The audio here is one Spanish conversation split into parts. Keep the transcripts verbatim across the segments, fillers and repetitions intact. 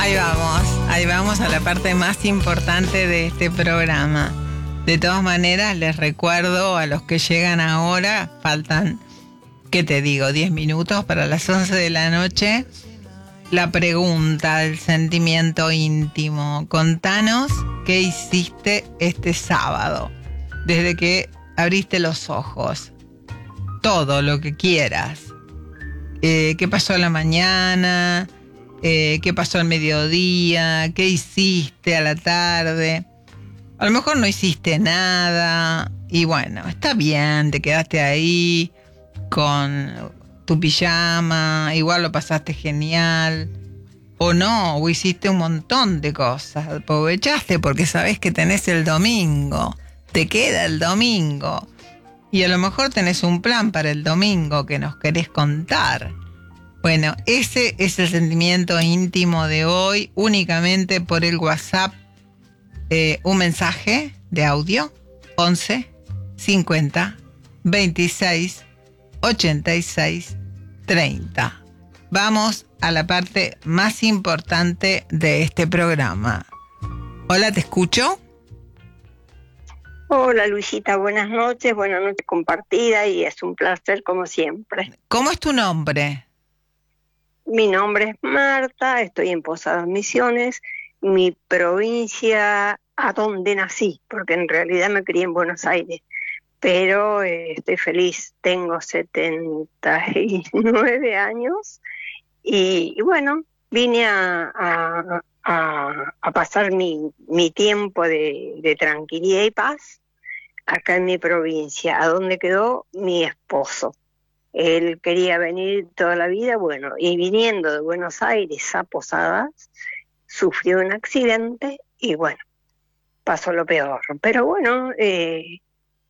Ahí vamos, ahí vamos a la parte más importante de este programa. De todas maneras, les recuerdo a los que llegan ahora, faltan, ¿qué te digo? diez minutos para las once de la noche. La pregunta del sentimiento íntimo. Contanos qué hiciste este sábado, desde que abriste los ojos. Todo lo que quieras. Eh, ¿Qué pasó a la mañana? Eh, ¿Qué pasó al mediodía? ¿Qué hiciste a la tarde? A lo mejor no hiciste nada. Y bueno, está bien, te quedaste ahí con tu pijama, igual lo pasaste genial. O no, o hiciste un montón de cosas. Aprovechaste porque sabés que tenés el domingo. Te queda el domingo. Y a lo mejor tenés un plan para el domingo que nos querés contar. Bueno, ese es el sentimiento íntimo de hoy, únicamente por el WhatsApp. Eh, un mensaje de audio, once cincuenta veintiséis ochenta y seis treinta. Vamos a la parte más importante de este programa. Hola, ¿te escucho? Hola Luisita, buenas noches, buenas noches compartida y es un placer como siempre. ¿Cómo es tu nombre? Mi nombre es Marta, estoy en Posadas Misiones, mi provincia a donde nací, porque en realidad me crié en Buenos Aires, pero eh, estoy feliz, tengo setenta y nueve años y, y bueno, vine a, a, a, a pasar mi, mi tiempo de, de tranquilidad y paz acá en mi provincia, a donde quedó mi esposo. Él quería venir toda la vida, bueno, y viniendo de Buenos Aires a Posadas, sufrió un accidente y bueno, pasó lo peor. Pero bueno, eh,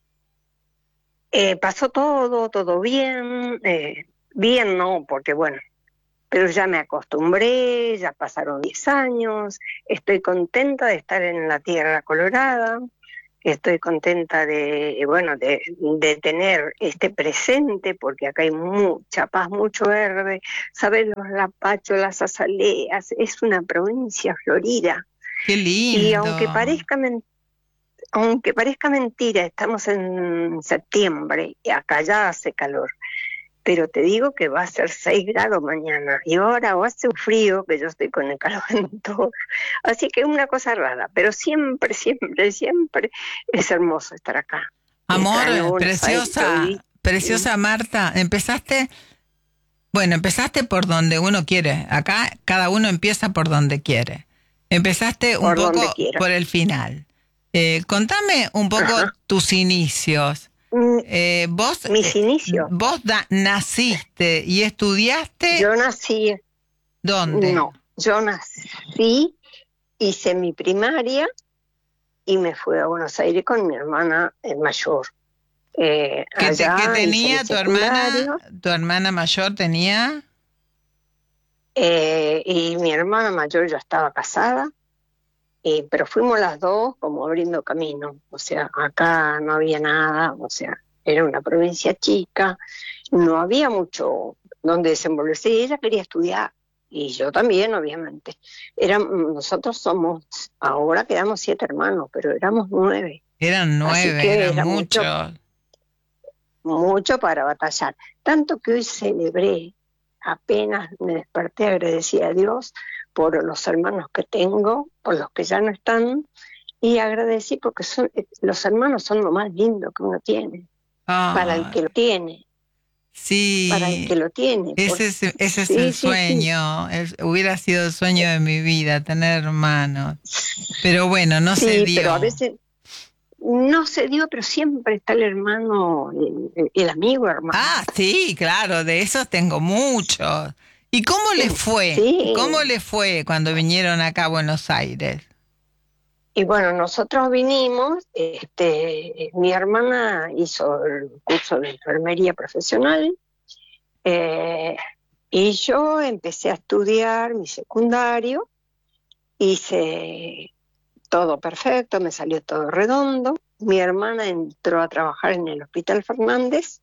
eh, pasó todo, todo bien, eh, bien no, porque bueno, pero ya me acostumbré, ya pasaron diez años, estoy contenta de estar en la Tierra Colorada. Estoy contenta de, bueno, de, de tener este presente, porque acá hay mucha paz, mucho verde, ¿sabes? Los lapachos, las azaleas, es una provincia florida. ¡Qué lindo! Y aunque parezca, men- aunque parezca mentira, estamos en septiembre y acá ya hace calor. Pero te digo que va a ser seis grados mañana y ahora va a ser frío, que yo estoy con el calor. Así que es una cosa rara, pero siempre, siempre, siempre es hermoso estar acá. Amor, preciosa, Aires, preciosa Marta, empezaste, bueno, empezaste por donde uno quiere. Acá cada uno empieza por donde quiere. Empezaste un por poco por el final. Eh, contame un poco Ajá. tus inicios. Eh, vos, Mis eh, inicios. Vos da, naciste y estudiaste. Yo nací. ¿Dónde? No, yo nací, hice mi primaria y me fui a Buenos Aires con mi hermana mayor. Eh, ¿Qué, allá te, ¿Qué tenía tu hermana? ¿Tu hermana mayor tenía? Eh, y mi hermana mayor ya estaba casada. Eh, pero fuimos las dos como abriendo camino, o sea, acá no había nada, o sea, era una provincia chica, no había mucho donde desenvolverse, y ella quería estudiar, y yo también, obviamente. Eran, nosotros somos, ahora quedamos siete hermanos, pero éramos nueve. Eran nueve, eran era muchos. Mucho, mucho para batallar, tanto que hoy celebré, apenas me desperté, agradecí a Dios por los hermanos que tengo, por los que ya no están, y agradecí porque son, los hermanos son lo más lindo que uno tiene, ah, para el que lo tiene. Sí, para el que lo tiene. Ese Porque, es, ese sí, es el sí, sueño, sí. el, hubiera sido el sueño de mi vida, tener hermanos. Pero bueno, no sí, se dio. Sí, pero a veces no se dio, pero siempre está el hermano, el, el amigo hermano. Ah, sí, claro, de esos tengo muchos. ¿Y cómo sí, le fue? Sí. ¿Cómo le fue cuando vinieron acá a Buenos Aires? Y bueno, nosotros vinimos, este, mi hermana hizo el curso de enfermería profesional, eh, y yo empecé a estudiar mi secundario, hice todo perfecto, me salió todo redondo. Mi hermana entró a trabajar en el Hospital Fernández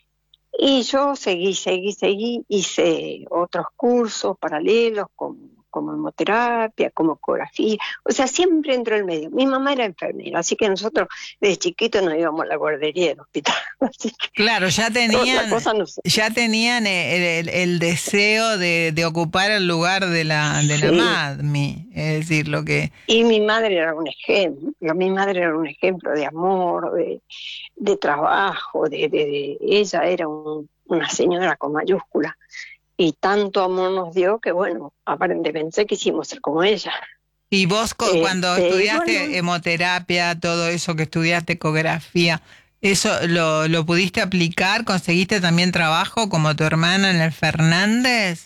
y yo seguí, seguí, seguí, hice otros cursos paralelos con como hemoterapia, como ecografía, o sea, siempre entró en medio. Mi mamá era enfermera, así que nosotros desde chiquitos nos íbamos a la guardería del hospital. Así que Claro, ya tenían, cosa no sé. ya tenían el, el- el deseo de, de ocupar el lugar de la, de la Sí. mami, es decir, lo que... Y mi madre era un ejemplo, mi madre era un ejemplo de amor, de, de trabajo, de, de, de- ella era un- una señora con mayúscula y tanto amor nos dio que bueno, aparentemente quisimos ser como ella. Y vos co- cuando Este, y estudiaste bueno, hemoterapia, todo eso que estudiaste, ecografía, ¿eso lo, lo pudiste aplicar? ¿Conseguiste también trabajo como tu hermana en el Fernández?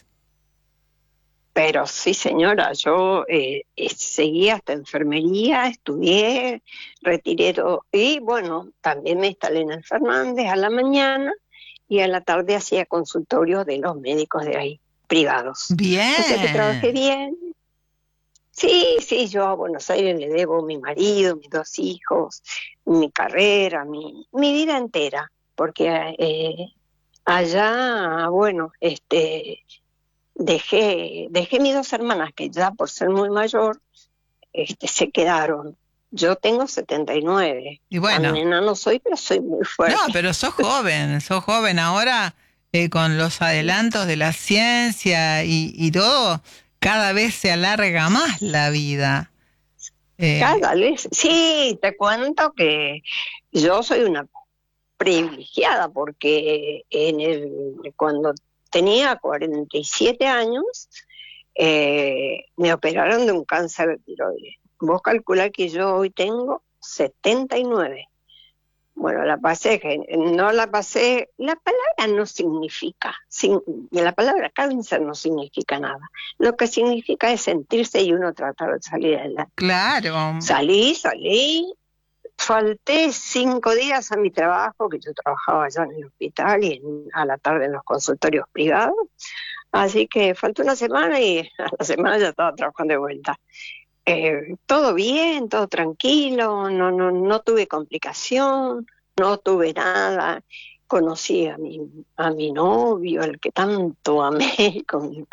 pero sí señora, yo eh, eh, seguí hasta enfermería, estudié, retiré todo y bueno, también me instalé en el Fernández a la mañana y a la tarde hacía consultorios de los médicos de ahí, privados. O sea que trabajé Bien. bien. Sí, sí, yo a Buenos Aires le debo mi marido, mis dos hijos, mi carrera, mi, mi vida entera, porque eh, allá, bueno, este, dejé, dejé mis dos hermanas que ya por ser muy mayor, este, se quedaron. Yo tengo setenta y nueve, Y tan bueno, nena no soy, pero soy muy no, fuerte. pero sos joven, sos joven ahora eh, con los adelantos de la ciencia y, y todo, cada vez se alarga más la vida. Eh, Cada vez, sí, te cuento que yo soy una privilegiada porque en el, cuando tenía cuarenta y siete años eh, me operaron de un cáncer de tiroides. Vos calculás que yo hoy tengo setenta y nueve. Bueno, la pasé, no la pasé, la palabra no significa, sin, la palabra cáncer no significa nada. Lo que significa es sentirse y uno tratar de salir adelante. claro. Salí, salí, falté cinco días a mi trabajo, que yo trabajaba allá en el hospital y en- a la tarde en los consultorios privados, así que faltó una semana y a la semana ya estaba trabajando de vuelta. Eh, todo bien, todo tranquilo, no, no, no tuve complicación, no tuve nada. Conocí a mi, a mi novio, el que tanto amé, con,